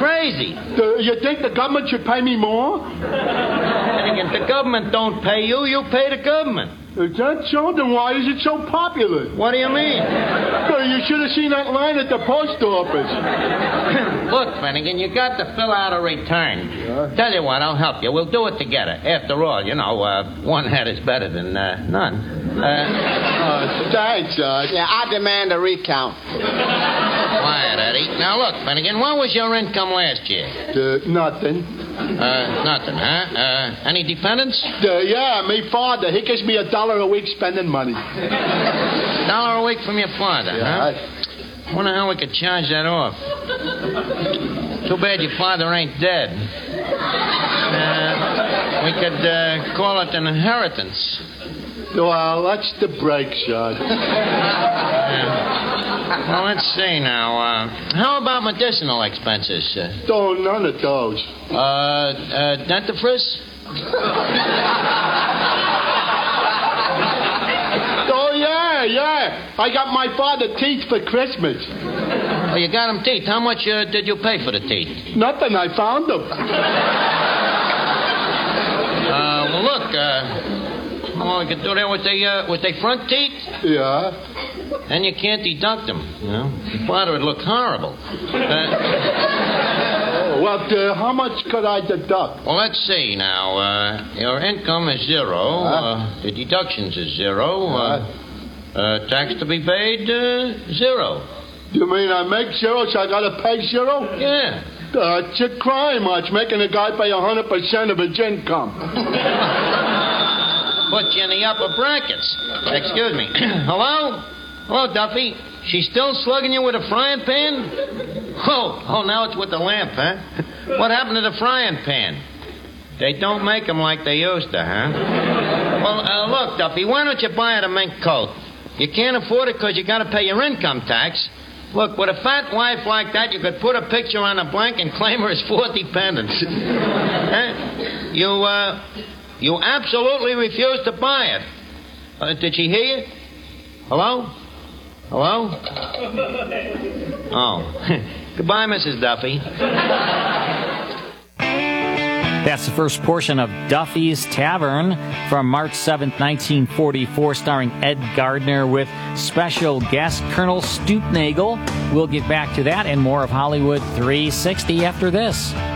crazy. You think the government should pay me more? Finnegan, the government don't pay you. You pay the government. Is that so? Then why is it so popular? What do you mean? You should have seen that line at the post office. Look, Finnegan, you got to fill out a return. Yeah. Tell you what, I'll help you. We'll do it together. After all, you know, one head is better than none. Thanks, Yeah, I demand a recount. Quiet, Eddie. Now, look, Finnegan, what was your income last year? Nothing. Nothing, huh? Any dependents? Yeah, me father. He gives me $1 a week spending money. $1 a week from your father, huh? I wonder how we could charge that off. Too bad your father ain't dead. We could call it an inheritance. Well, that's the break, son. Well, let's see now. How about medicinal expenses? None of those. Dentifrice? Yeah. I got my father teeth for Christmas. Oh, you got him teeth. How much did you pay for the teeth? Nothing. I found them. Well, look, all I could do there was they front teeth? Yeah. And you can't deduct them. You know? Your father would look horrible. Well, how much could I deduct? Well, let's see now. Your income is zero. The deductions is zero. Tax to be paid, zero. You mean I make zero, so I gotta pay zero? Yeah. It's a crime, Arch, making a guy pay 100% of his income. Put you in the upper brackets. Excuse me. Hello? Hello, Duffy. She's still slugging you with a frying pan? Oh, now it's with the lamp, huh? What happened to the frying pan? They don't make them like they used to, huh? Well, look, Duffy, why don't you buy her a mink coat? You can't afford it because you got to pay your income tax. Look, with a fat wife like that, you could put a picture on a blank and claim her as 4 dependents. Huh? You absolutely refuse to buy it. Did she hear you? Hello? Hello? Oh. Goodbye, Mrs. Duffy. That's the first portion of Duffy's Tavern from March 7th, 1944, starring Ed Gardner with special guest Colonel Stoopnagel. We'll get back to that and more of Hollywood 360 after this.